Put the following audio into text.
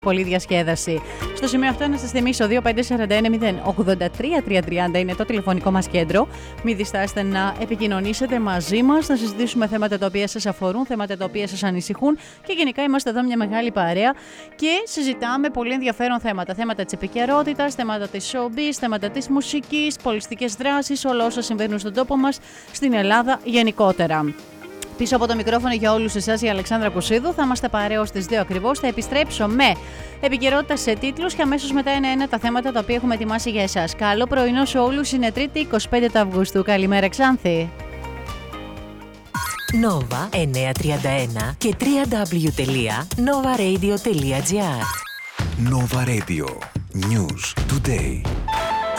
Πολύ διασκέδαση. Στο σημείο αυτό να σας θυμίσω 2541-083-330 είναι το τηλεφωνικό μας κέντρο. Μην διστάσετε να επικοινωνήσετε μαζί μας, να συζητήσουμε θέματα τα οποία σας αφορούν, θέματα τα οποία σας ανησυχούν και γενικά είμαστε εδώ μια μεγάλη παρέα και συζητάμε πολύ ενδιαφέρον θέματα. Θέματα της επικαιρότητας, θέματα της showbiz, θέματα της μουσικής, πολιτιστικές δράσεις, όλα όσα συμβαίνουν στον τόπο μας, στην Ελλάδα γενικότερα. Πίσω από το μικρόφωνο για όλους εσάς η Αλεξάνδρα Κουσίδου. Θα είμαστε παρέα στις 2 ακριβώς. Θα επιστρέψω με επικαιρότητα σε τίτλους και αμέσως μετά ένα-ένα τα θέματα τα οποία έχουμε ετοιμάσει για εσάς. Καλό πρωινό σε όλους. Είναι Τρίτη 25 του Αυγούστου. Καλημέρα, Ξάνθη. Nova 931 και www.novaradio.gr. Nova Radio. News today.